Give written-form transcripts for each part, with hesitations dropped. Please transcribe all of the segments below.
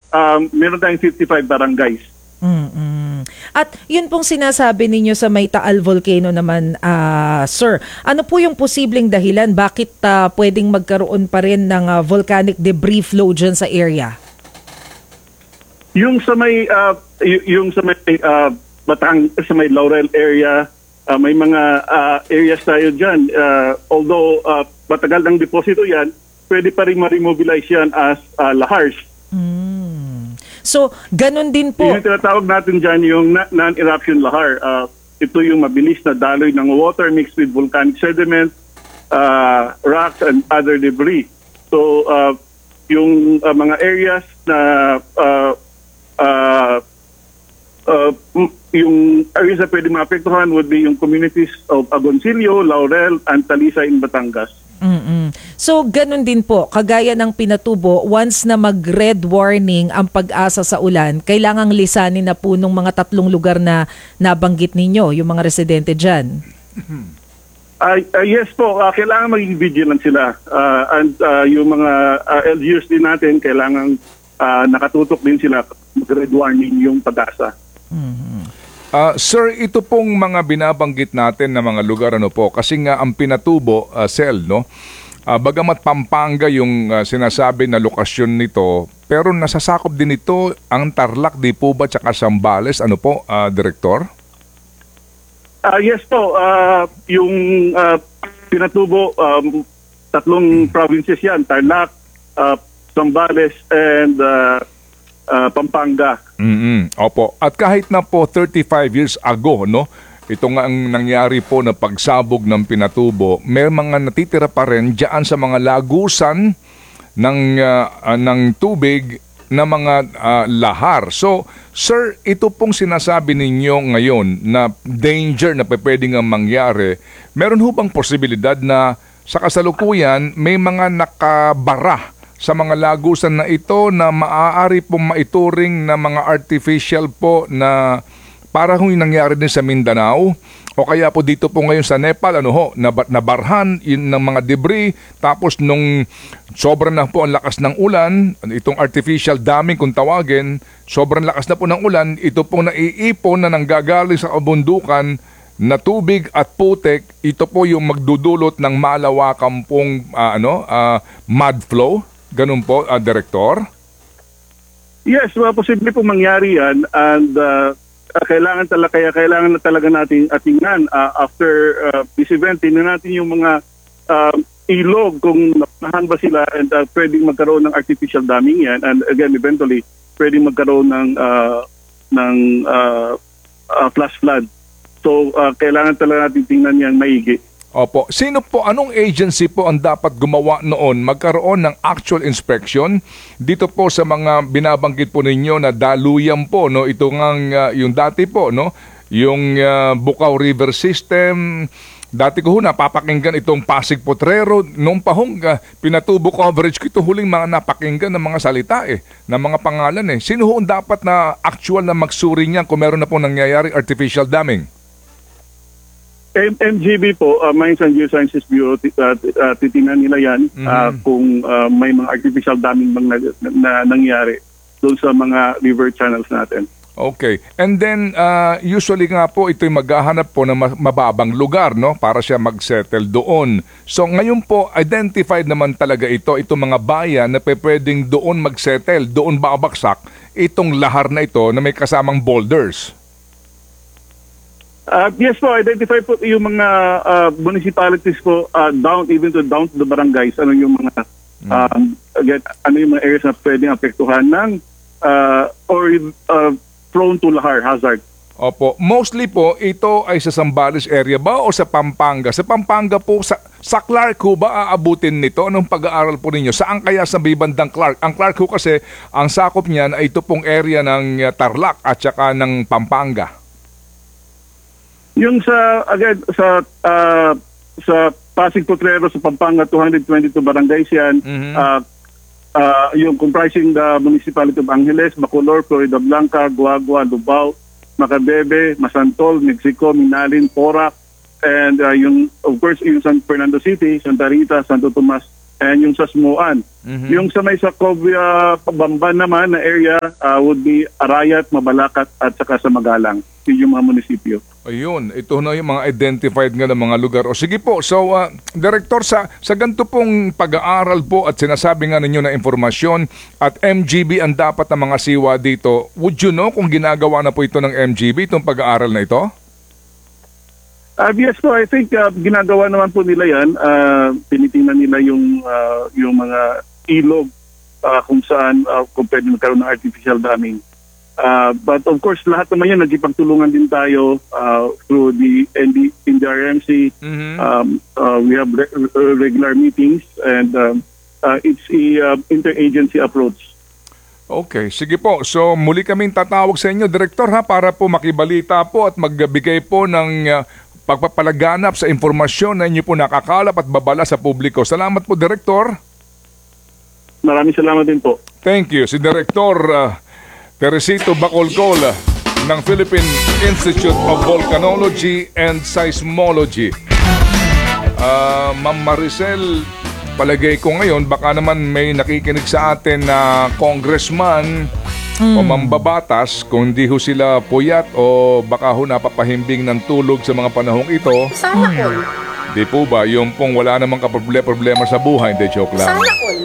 meron tayong 55 barangays. At yun pong sinasabi ninyo sa may Taal Volcano naman, sir. Ano po yung posibleng dahilan? Bakit pwedeng magkaroon pa rin ng volcanic debris flow dyan sa area? Yung sa may sa may Laurel area, may mga areas tayo dyan. Although matagal ng deposito yan, pwede pa rin ma-remobilize yan as lahars. So, ganun din po. Yung tinatawag natin dyan yung non-eruption lahar. Ito yung mabilis na daloy ng water mixed with volcanic sediment, rocks, and other debris. So, yung mga areas na yung areas na pwede maapektuhan would be yung communities of Agoncillo, Laurel, and Talisay in Batangas. So, ganun din po, kagaya ng Pinatubo, once na mag-red warning ang pag-asa sa ulan, kailangang lisanin na po nung mga 3 lugar na nabanggit ninyo, yung mga residente dyan. Yes po, kailangan maging vigilant sila. And yung mga LGUs din natin, kailangan nakatutok din sila mag-red warning yung pag-asa. Sir, ito pong mga binabanggit natin na mga lugar, ano po, kasi nga ang Pinatubo, Sel, no? Bagamat Pampanga yung sinasabi na lokasyon nito, pero nasasakop din ito ang Tarlac, di po ba, tsaka Zambales, ano po, Direktor? Yes po, yung Pinatubo, 3 provinces yan, Tarlac, Zambales, and Pampanga. Opo. At kahit na po 35 years ago, no, ito nga ang nangyari po na pagsabog ng Pinatubo, may mga natitira pa rin diyan sa mga lagusan ng tubig na mga lahar. So, sir, ito pong sinasabi ninyo ngayon na danger na pwedeng mangyari, meron ho bang posibilidad na sa kasalukuyan may mga nakabara sa mga lagusan na ito na maaari pong maituring na mga artificial po na para kung yung nangyari din sa Mindanao o kaya po dito po ngayon sa Nepal, nabarhan yun ng mga debris, tapos nung sobrang na po ang lakas ng ulan, itong artificial damming kung tawagin, sobrang lakas na po ng ulan, ito pong naiipon na nanggagaling sa kabundukan na tubig at putik, ito po yung magdudulot ng malawakan pong mud flow. Ganun po, Direktor? Yes, posible po mangyari yan, and kailangan na talaga natin tingnan after this event, tingnan natin yung mga ilog kung napunahan ba sila, and pwedeng magkaroon ng artificial damming yan, and again eventually pwedeng magkaroon ng flash flood. So kailangan talaga natin tingnan yan maigi. Opo. Sino po, anong agency po ang dapat gumawa noon magkaroon ng actual inspection dito po sa mga binabanggit po ninyo na daluyan po, no? Ito ngang yung dati po, no? Yung Bukaw River System, dati ko napapakinggan itong Pasig Potrero, nung pahong Pinatubo coverage ko, ito huling mga napakinggan ng mga salita ng mga pangalan Sino ho ang dapat na actual na magsuri niyan kung meron na po nangyayari artificial damming? MGB po, Mines and Geosciences Bureau, titingnan nila yan kung may mga artificial damming na nangyari doon sa mga river channels natin. Okay. And then, usually nga po, ito'y maghahanap po ng mababang lugar, no? Para siya mag-settle doon. So, ngayon po, identified naman talaga itong mga bayan na pwedeng doon mag-settle, doon babaksak itong lahar na ito na may kasamang boulders. Yes po, identify po yung mga municipalities po down to the barangays. Ano yung mga again, ano yung mga areas na pwedeng apektuhan ng prone to lahar hazard. Opo, mostly po ito ay sa Zambales area ba o sa Pampanga? Sa Pampanga po, sa Clark ho ba aabutin nito? Anong pag-aaral po ninyo? Saan kaya sa bibandang Clark? Ang Clark ho kasi, ang sakop niyan ay ito pong area ng Tarlac at saka ng Pampanga. Yung sa Pasig Potrero sa Pampanga, 222 barangays yan. Yung comprising the municipality of Angeles, Bacolor, Florida Blanca, Guagua, Lubao, Macabebe, Masantol, Mexico, Minalin, Porac, and of course yung San Fernando City, Santa Rita, Santo Tomas, and yung sa Smuan. Yung sa may Sacovia, Pabamban naman na area would be Arayat, Mabalacat at saka sa Magalang. Yun yung mga munisipyo. Ayun, ito na yung mga identified nga ng mga lugar. O sige po, so Director, sa ganito pong pag-aaral po at sinasabi nga ninyo na informasyon at MGB ang dapat na mga siwa dito, would you know kung ginagawa na po ito ng MGB, itong pag-aaral na ito? Yes po, I think ginagawa naman po nila yan. Tinitingnan nila yung mga ilog kung saan kung pwede magkaroon ng artificial damming. But of course, lahat naman yan, nagipagtulungan din tayo through the NDRMC. We have regular meetings and it's a interagency approach. Okay, sige po. So muli kaming tatawag sa inyo, Director, para po makibalita po at magbigay po ng pagpapalaganap sa informasyon na inyo po nakakalap at babala sa publiko. Salamat po, Director. Maraming salamat din po. Thank you. Si Director Teresito Bacolcol ng Philippine Institute of Volcanology and Seismology. Ma'am Maricel, palagay ko ngayon baka naman may nakikinig sa atin na congressman o mambabatas kung hindi ho sila puyat o baka ho napapahimbing ng tulog sa mga panahong ito. Sana all. Di po ba? Yung pong wala namang problema sa buhay. Hindi, joke lang. Sana all.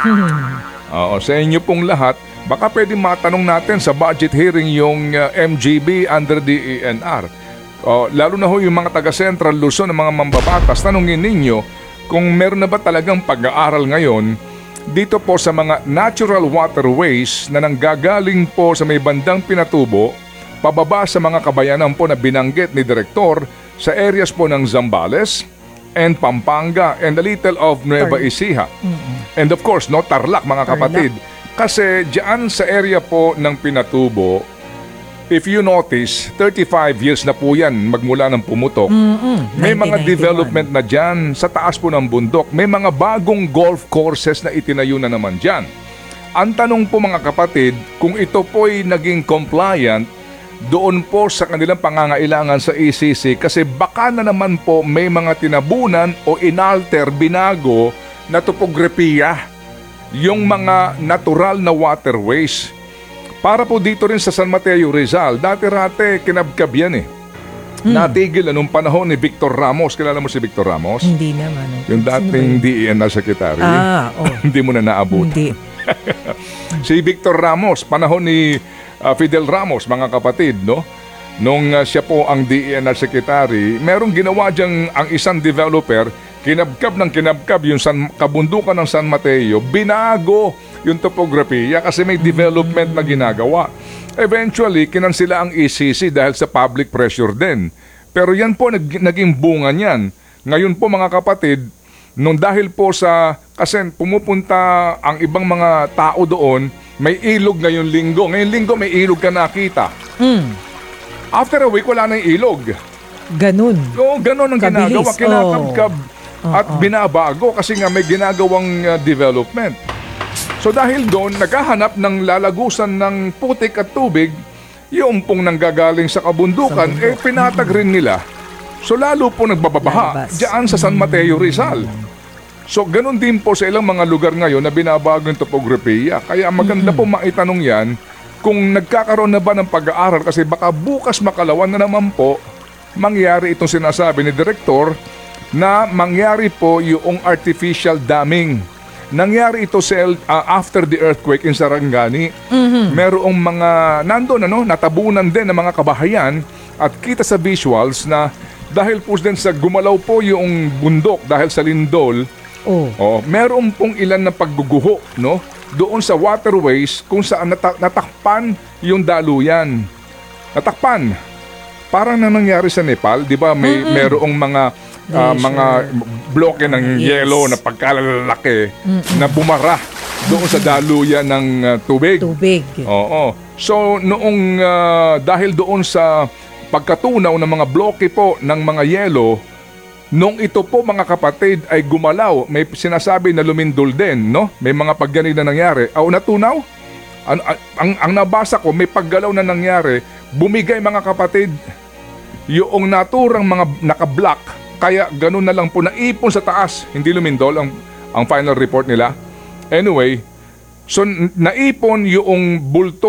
Oo, sa inyo pong lahat, baka pwede matanong natin sa budget hearing yung MGB under DENR. Lalo na ho yung mga taga-Central Luzon ng mga mambabatas, tanungin ninyo kung meron na ba talagang pag-aaral ngayon dito po sa mga natural waterways na nanggagaling po sa may bandang Pinatubo, pababa sa mga kabayanan po na binanggit ni Direktor sa areas po ng Zambales and Pampanga and a little of Nueva Ecija. And of course, no, Tarlac mga kapatid. Kasi diyan sa area po ng Pinatubo, if you notice, 35 years na po yan magmula ng pumutok. May mga 1991. development na dyan sa taas po ng bundok. May mga bagong golf courses na itinayo na naman dyan. Ang tanong po mga kapatid, kung ito po'y naging compliant doon po sa kanilang pangangailangan sa ECC kasi baka na naman po may mga tinabunan o inalter, binago na topografiya yung mga natural na waterways. Para po dito rin sa San Mateo Rizal, dati-rate kinabkab yan eh. Natigil na nung panahon ni Victor Ramos. Kilala mo si Victor Ramos? Hindi naman. Yung dating DENR Secretary. Hindi mo na naabot. Hindi. Si Victor Ramos, panahon ni Fidel Ramos, mga kapatid, no? Nung siya po ang DENR Secretary, merong ginawa diyang ang isang developer, kinabkab yung kabundukan ng San Mateo, binago yung topografiya kasi may development na ginagawa. Eventually, kinansila ang ECC dahil sa public pressure din. Pero yan po, naging bunga niyan. Ngayon po mga kapatid, nung dahil po kasi pumupunta ang ibang mga tao doon, may ilog ngayong linggo. Ngayong linggo may ilog ka nakita. After a week, wala na yung ilog. Ganun. Oo, ganun ang ginagawa. Kabilis. Kinakabkab at binabago kasi nga may ginagawang development. So dahil doon, naghahanap ng lalagusan ng putik at tubig, yung pong nanggagaling sa kabundukan, pinatag rin nila. So lalo po nagbababaha diyan sa San Mateo Rizal. So ganun din po sa ilang mga lugar ngayon na binabago yung topografiya. Kaya maganda po maitanong yan kung nagkakaroon na ba ng pag-aaral kasi baka bukas makalawan na naman po mangyari itong sinasabi ni Direktor na mangyari po yung artificial damming. Nangyari ito after the earthquake in Sarangani. Merong mga nandun, natabunan din ng mga kabahayan at kita sa visuals na dahil po din sa gumalaw po yung bundok dahil sa lindol, meron pong ilan na pagguguho, no? Doon sa waterways kung saan natakpan yung daluyan. Natakpan. Parang na nangyari sa Nepal, di ba? Merong mga bloke ng yelo na pagkalalaki na bumara doon sa daluyan ng tubig. Oo. So noong dahil doon sa pagkatunaw ng mga bloke po ng mga yelo, nung ito po mga kapatid ay gumalaw, may sinasabi na lumindol din, no? May mga pagganig na nangyari. Natunaw? Ang nabasa ko, may paggalaw na nangyari, bumigay mga kapatid yung naturang mga naka-block. Kaya ganun na lang po naipon sa taas, hindi lumindol ang final report nila. Anyway, so naipon yung bulto